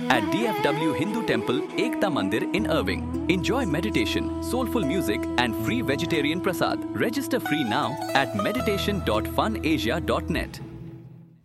at DFW Hindu Temple, Ekta Mandir in Irving. Enjoy meditation, soulful music and free vegetarian prasad. Register free now at meditation.funasia.net.